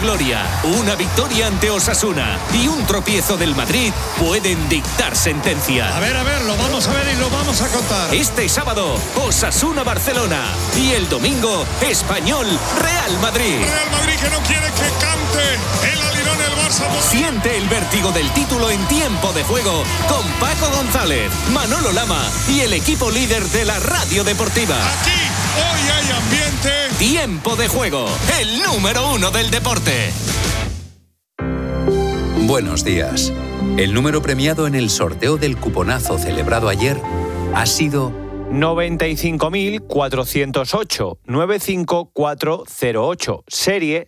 gloria, una victoria ante Osasuna y un tropiezo del Madrid pueden dictar sentencia. A ver, lo vamos a ver y lo vamos a contar. Este sábado, Osasuna-Barcelona y el domingo, Español-Real Madrid. Real Madrid que no quiere que cante el alirón el Barça. Siente el vértigo del título en tiempo de juego con Paco González, Manolo Lama y el equipo líder de la radio deportiva. Aquí hoy hay ambiente. Tiempo de juego, el número 1 del deporte. Buenos días. El número premiado en el sorteo del cuponazo celebrado ayer ha sido 95.408 95408, serie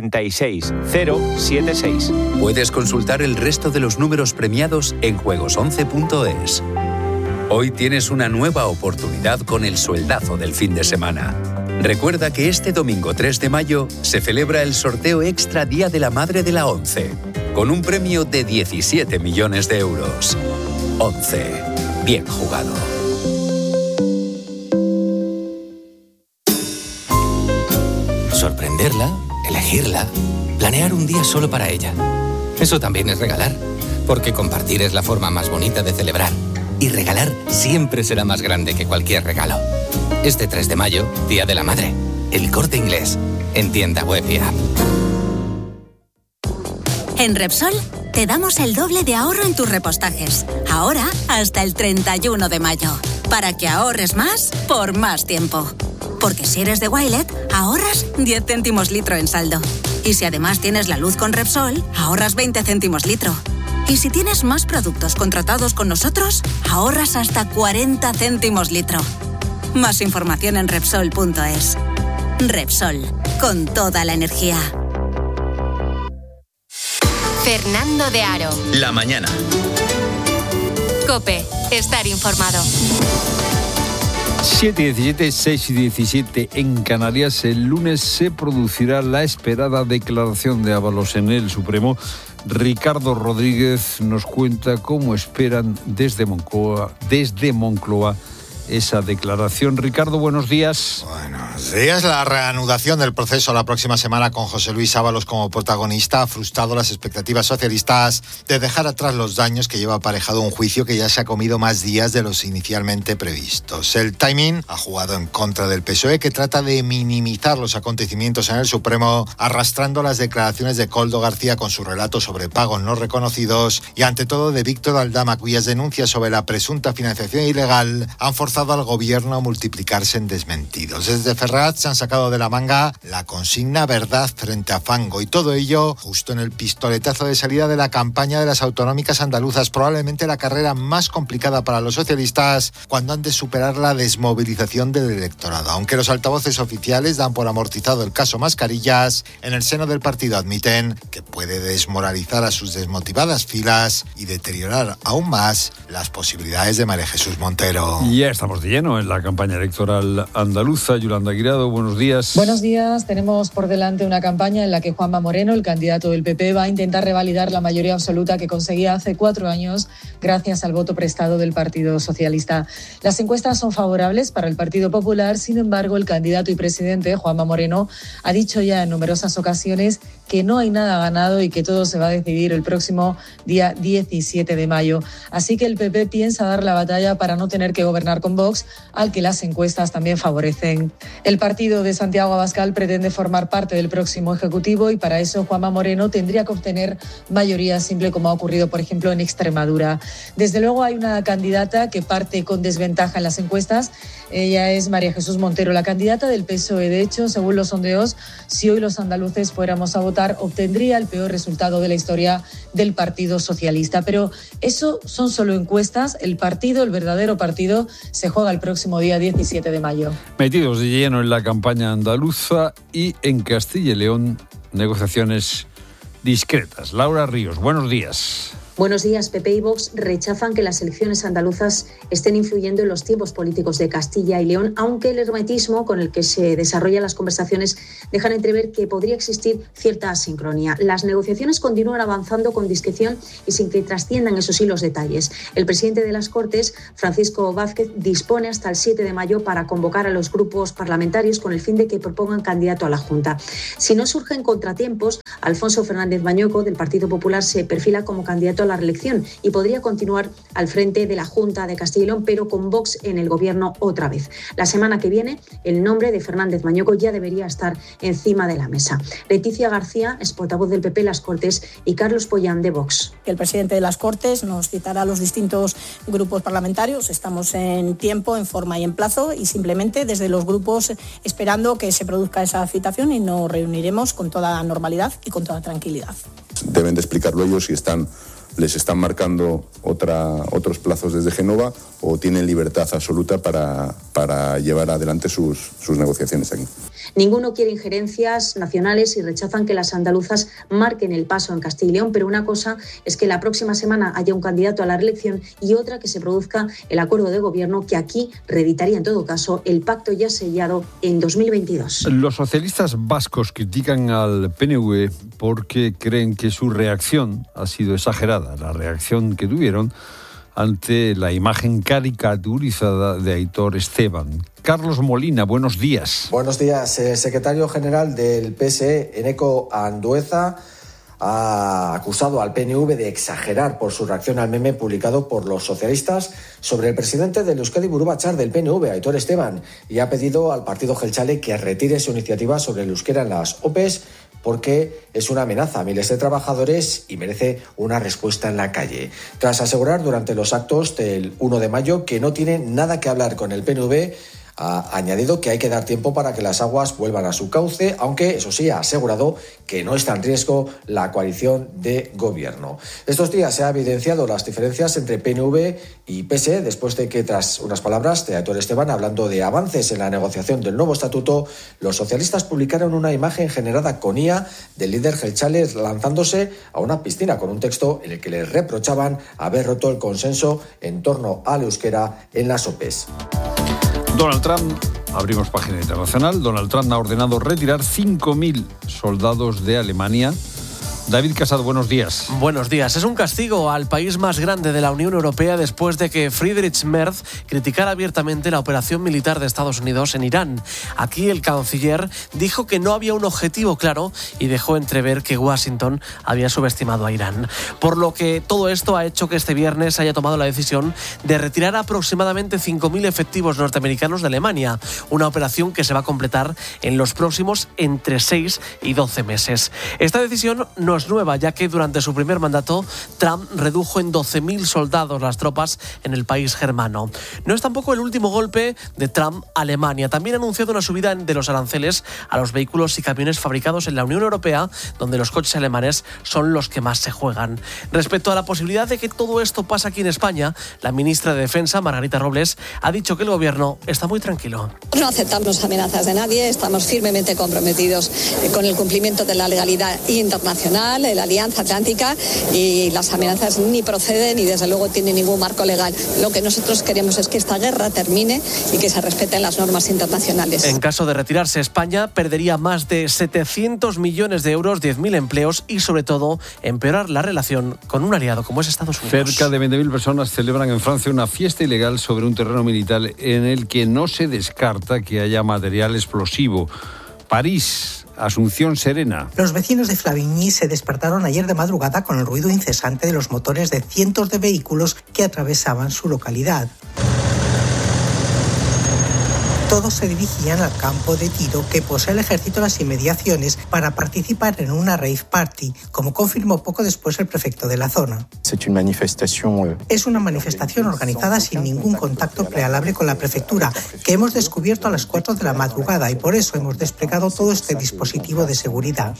76076. Puedes consultar el resto de los números premiados en juegos11.es. Hoy tienes una nueva oportunidad con el sueldazo del fin de semana. Recuerda que este domingo 3 de mayo se celebra el sorteo extra Día de la Madre de la ONCE, con un premio de 17 millones de euros. ONCE. Bien jugado. Sorprenderla, elegirla, planear un día solo para ella. Eso también es regalar, porque compartir es la forma más bonita de celebrar. Y regalar siempre será más grande que cualquier regalo. Este 3 de mayo, Día de la Madre. El Corte Inglés, en tienda web y app. En Repsol te damos el doble de ahorro en tus repostajes. Ahora hasta el 31 de mayo. Para que ahorres más por más tiempo. Porque si eres de Wilet, ahorras 10 céntimos litro en saldo. Y si además tienes la luz con Repsol, ahorras 20 céntimos litro. Y si tienes más productos contratados con nosotros, ahorras hasta 40 céntimos litro. Más información en Repsol.es. Repsol, con toda la energía. Fernando de Aro. La mañana. COPE, estar informado. 7:17, 6:17 en Canarias. El lunes se producirá la esperada declaración de Ábalos en el Supremo. Ricardo Rodríguez nos cuenta cómo esperan desde Moncloa esa declaración. Ricardo, buenos días. Buenos días. La reanudación del proceso la próxima semana con José Luis Ábalos como protagonista ha frustrado las expectativas socialistas de dejar atrás los daños que lleva aparejado un juicio que ya se ha comido más días de los inicialmente previstos. El timing ha jugado en contra del PSOE, que trata de minimizar los acontecimientos en el Supremo, arrastrando las declaraciones de Koldo García con su relato sobre pagos no reconocidos y ante todo de Víctor Aldama, cuyas denuncias sobre la presunta financiación ilegal han forzado al gobierno a multiplicarse en desmentidos. Desde Ferraz se han sacado de la manga la consigna verdad frente a fango, y todo ello justo en el pistoletazo de salida de la campaña de las autonómicas andaluzas, probablemente la carrera más complicada para los socialistas cuando han de superar la desmovilización del electorado. Aunque los altavoces oficiales dan por amortizado el caso Mascarillas, en el seno del partido admiten que puede desmoralizar a sus desmotivadas filas y deteriorar aún más las posibilidades de María Jesús Montero. Ya estamos de lleno en la campaña electoral andaluza. Yolanda Guirado, buenos días. Buenos días. Tenemos por delante una campaña en la que Juanma Moreno, el candidato del PP, va a intentar revalidar la mayoría absoluta que conseguía hace 4 años gracias al voto prestado del Partido Socialista. Las encuestas son favorables para el Partido Popular. Sin embargo, el candidato y presidente, Juanma Moreno, ha dicho ya en numerosas ocasiones que no hay nada ganado y que todo se va a decidir el próximo día 17 de mayo. Así que el PP piensa dar la batalla para no tener que gobernar con Vox, al que las encuestas también favorecen. El partido de Santiago Abascal pretende formar parte del próximo Ejecutivo y para eso Juanma Moreno tendría que obtener mayoría simple, como ha ocurrido, por ejemplo, en Extremadura. Desde luego hay una candidata que parte con desventaja en las encuestas. Ella es María Jesús Montero, la candidata del PSOE. De hecho, según los sondeos, si hoy los andaluces fuéramos a votar, obtendría el peor resultado de la historia del Partido Socialista. Pero eso son solo encuestas. El partido, el verdadero partido, se juega el próximo día 17 de mayo. Metidos de lleno en la campaña andaluza y en Castilla y León, negociaciones discretas. Laura Ríos, buenos días. Buenos días. PP y Vox rechazan que las elecciones andaluzas estén influyendo en los tiempos políticos de Castilla y León, aunque el hermetismo con el que se desarrollan las conversaciones dejan entrever que podría existir cierta asincronía. Las negociaciones continúan avanzando con discreción y sin que trasciendan, eso sí, los detalles. El presidente de las Cortes, Francisco Vázquez, dispone hasta el 7 de mayo para convocar a los grupos parlamentarios con el fin de que propongan candidato a la Junta. Si no surgen contratiempos, Alfonso Fernández Mañueco, del Partido Popular, se perfila como candidato a la reelección y podría continuar al frente de la Junta de Castilla y León, pero con Vox en el gobierno otra vez. La semana que viene, el nombre de Fernández Mañueco ya debería estar encima de la mesa. Leticia García es portavoz del PP en las Cortes y Carlos Pollán de Vox. El presidente de las Cortes nos citará a los distintos grupos parlamentarios. Estamos en tiempo, en forma y en plazo y simplemente desde los grupos esperando que se produzca esa citación y nos reuniremos con toda normalidad y con toda tranquilidad. Deben de explicarlo ellos si les están marcando otros plazos desde Génova o tienen libertad absoluta para llevar adelante sus negociaciones aquí. Ninguno quiere injerencias nacionales y rechazan que las andaluzas marquen el paso en Castilla y León, pero una cosa es que la próxima semana haya un candidato a la reelección y otra que se produzca el acuerdo de gobierno que aquí reeditaría en todo caso el pacto ya sellado en 2022. Los socialistas vascos critican al PNV porque creen que su reacción ha sido exagerada, la reacción que tuvieron ante la imagen caricaturizada de Aitor Esteban. Carlos Molina, buenos días. Buenos días. El secretario general del PSE, Eneko Andueza, ha acusado al PNV de exagerar por su reacción al meme publicado por los socialistas sobre el presidente del Euskadi Buru Batzar del PNV, Aitor Esteban, y ha pedido al partido jeltzale que retire su iniciativa sobre el euskera en las OPEs porque es una amenaza a miles de trabajadores y merece una respuesta en la calle. Tras asegurar durante los actos del 1 de mayo que no tiene nada que hablar con el PNV, ha añadido que hay que dar tiempo para que las aguas vuelvan a su cauce, aunque, eso sí, ha asegurado que no está en riesgo la coalición de gobierno. Estos días se han evidenciado las diferencias entre PNV y PSE después de que, tras unas palabras de Aitor Esteban hablando de avances en la negociación del nuevo estatuto, los socialistas publicaron una imagen generada con IA del líder jeltzale lanzándose a una piscina con un texto en el que le reprochaban haber roto el consenso en torno al euskera en las OPEs. Donald Trump, abrimos página internacional, Donald Trump ha ordenado retirar 5.000 soldados de Alemania. David Casado, buenos días. Buenos días. Es un castigo al país más grande de la Unión Europea después de que Friedrich Merz criticara abiertamente la operación militar de Estados Unidos en Irán. Aquí el canciller dijo que no había un objetivo claro y dejó entrever que Washington había subestimado a Irán. Por lo que todo esto ha hecho que este viernes haya tomado la decisión de retirar aproximadamente 5.000 efectivos norteamericanos de Alemania, una operación que se va a completar en los próximos entre 6 y 12 meses. Esta decisión no es nueva, ya que durante su primer mandato Trump redujo en 12.000 soldados las tropas en el país germano. No es tampoco el último golpe de Trump a Alemania. También ha anunciado una subida de los aranceles a los vehículos y camiones fabricados en la Unión Europea, donde los coches alemanes son los que más se juegan. Respecto a la posibilidad de que todo esto pase aquí en España, la ministra de Defensa, Margarita Robles, ha dicho que el gobierno está muy tranquilo. No aceptamos amenazas de nadie, estamos firmemente comprometidos con el cumplimiento de la legalidad internacional, la Alianza Atlántica, y las amenazas ni proceden ni desde luego tienen ningún marco legal. Lo que nosotros queremos es que esta guerra termine y que se respeten las normas internacionales. En caso de retirarse, España perdería más de 700 millones de euros, 10.000 empleos y sobre todo empeorar la relación con un aliado como es Estados Unidos. Cerca de 20.000 personas celebran en Francia una fiesta ilegal sobre un terreno militar en el que no se descarta que haya material explosivo. París. Asunción Serena. Los vecinos de Flavigny se despertaron ayer de madrugada con el ruido incesante de los motores de cientos de vehículos que atravesaban su localidad. Todos se dirigían al campo de tiro que posee el ejército en las inmediaciones para participar en una rave party, como confirmó poco después el prefecto de la zona. Es una manifestación organizada sin ningún contacto prealable con la prefectura, que hemos descubierto a las 4 de la madrugada y por eso hemos desplegado todo este dispositivo de seguridad.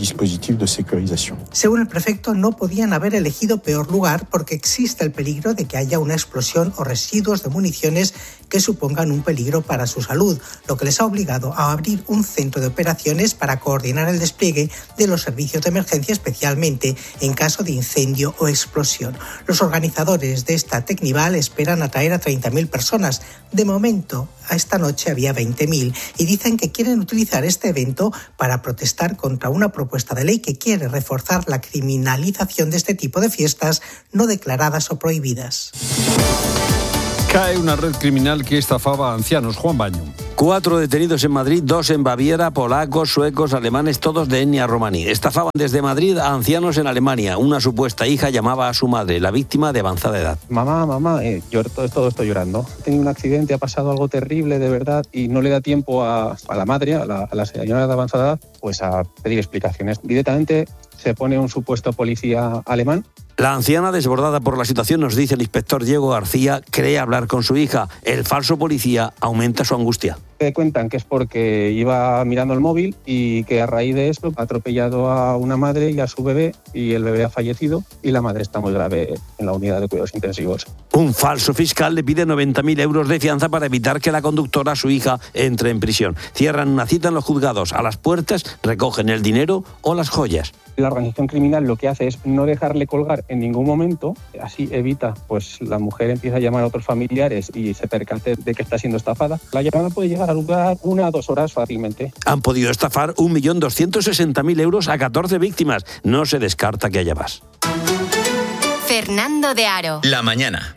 Según el prefecto, no podían haber elegido peor lugar porque existe el peligro de que haya una explosión o residuos de municiones que supongan un peligro para su su salud, lo que les ha obligado a abrir un centro de operaciones para coordinar el despliegue de los servicios de emergencia, especialmente en caso de incendio o explosión. Los organizadores de esta Tecnival esperan atraer a 30.000 personas. De momento, a esta noche había 20.000 y dicen que quieren utilizar este evento para protestar contra una propuesta de ley que quiere reforzar la criminalización de este tipo de fiestas no declaradas o prohibidas. Cae una red criminal que estafaba a ancianos. Juan Baño. 4 detenidos en Madrid, 2 en Baviera, polacos, suecos, alemanes, todos de etnia romaní. Estafaban desde Madrid a ancianos en Alemania. Una supuesta hija llamaba a su madre, la víctima de avanzada edad. Mamá, yo todo estoy llorando. He tenido un accidente, ha pasado algo terrible, de verdad, y no le da tiempo a la madre, a la señora de avanzada edad, pues a pedir explicaciones. Directamente se pone un supuesto policía alemán. La anciana, desbordada por la situación, nos dice el inspector Diego García, cree hablar con su hija. El falso policía aumenta su angustia. Te cuentan que es porque iba mirando el móvil y que a raíz de esto ha atropellado a una madre y a su bebé y el bebé ha fallecido y la madre está muy grave en la unidad de cuidados intensivos. Un falso fiscal le pide 90.000 euros de fianza para evitar que la conductora, su hija, entre en prisión. Cierran una cita en los juzgados. A las puertas recogen el dinero o las joyas. La organización criminal lo que hace es no dejarle colgar en ningún momento, así evita, pues la mujer empieza a llamar a otros familiares y se percate de que está siendo estafada. La llamada puede llegar a durar 1 a 2 horas fácilmente. Han podido estafar 1.260.000 euros a 14 víctimas. No se descarta que haya más. Fernando de Aro. La mañana.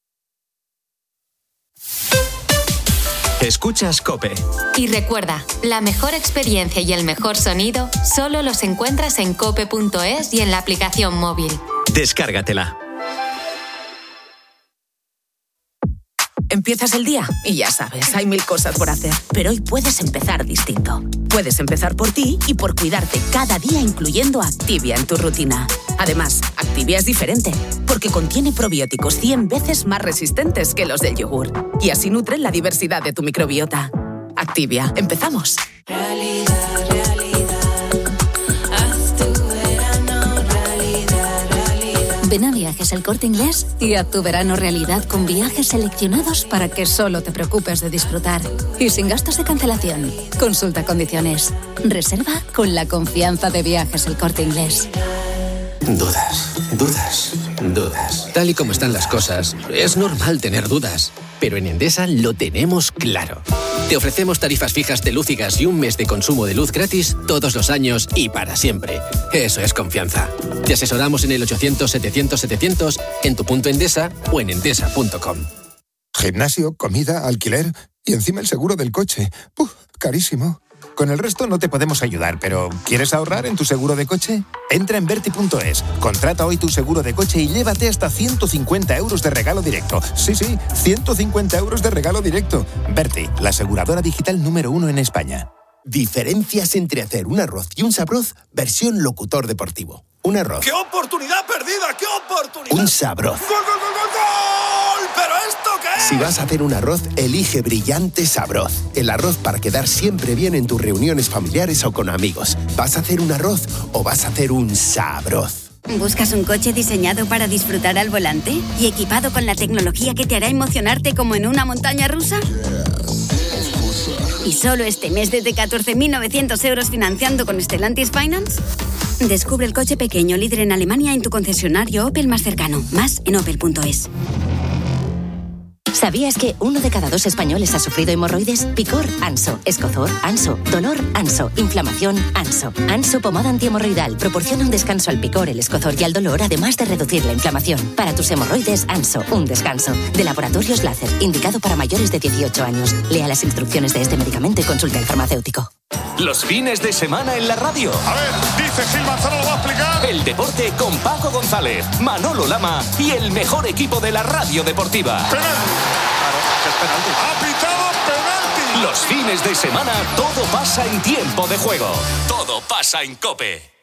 Escuchas COPE. Y recuerda, la mejor experiencia y el mejor sonido solo los encuentras en cope.es y en la aplicación móvil. Descárgatela. Empiezas el día y ya sabes, hay 1000 cosas por hacer. Pero hoy puedes empezar distinto. Puedes empezar por ti y por cuidarte cada día, incluyendo Activia en tu rutina. Además, Activia es diferente, porque contiene probióticos 100 veces más resistentes que los del yogur. Y así nutren la diversidad de tu microbiota. Activia, empezamos. Ven a Viajes El Corte Inglés y haz tu verano realidad con viajes seleccionados para que solo te preocupes de disfrutar. Y sin gastos de cancelación. Consulta condiciones. Reserva con la confianza de Viajes El Corte Inglés. Dudas. Tal y como están las cosas, es normal tener dudas. Pero en Endesa lo tenemos claro. Te ofrecemos tarifas fijas de luz y gas y un mes de consumo de luz gratis todos los años y para siempre. Eso es confianza. Te asesoramos en el 800-700-700, en tu punto Endesa o en endesa.com. Gimnasio, comida, alquiler y encima el seguro del coche. Carísimo. Con el resto no te podemos ayudar, pero ¿quieres ahorrar en tu seguro de coche? Entra en Verti.es, contrata hoy tu seguro de coche y llévate hasta 150 euros de regalo directo. Sí, 150 euros de regalo directo. Verti, la aseguradora digital número 1 en España. Diferencias entre hacer un arroz y un sabroz, versión locutor deportivo. Un arroz. ¡Qué oportunidad perdida! ¡Qué oportunidad! Un sabroz. ¡Gol, gol, gol, gol, gol! ¿Pero esto qué es? Si vas a hacer un arroz, elige Brillante Sabroz. El arroz para quedar siempre bien en tus reuniones familiares o con amigos. ¿Vas a hacer un arroz o vas a hacer un sabroz? ¿Buscas un coche diseñado para disfrutar al volante y equipado con la tecnología que te hará emocionarte como en una montaña rusa? ¿Y solo este mes desde 14.900 euros financiando con Stellantis Finance? Descubre el coche pequeño líder en Alemania en tu concesionario Opel más cercano. Más en opel.es. ¿Sabías que 1 de cada 2 españoles ha sufrido hemorroides? Picor, Anso. Escozor, Anso. Dolor, Anso. Inflamación, Anso. Anso pomada antihemorroidal proporciona un descanso al picor, el escozor y al dolor, además de reducir la inflamación. Para tus hemorroides, Anso, un descanso. De Laboratorios Láser, indicado para mayores de 18 años. Lea las instrucciones de este medicamento y consulte al farmacéutico. Los fines de semana en la radio. A ver, dice Gil Manzano, lo va a explicar. El deporte con Paco González, Manolo Lama y el mejor equipo de la radio deportiva. Penalti. Claro, es penalti. Ha pitado penalti. Los fines de semana todo pasa en tiempo de juego. Todo pasa en COPE.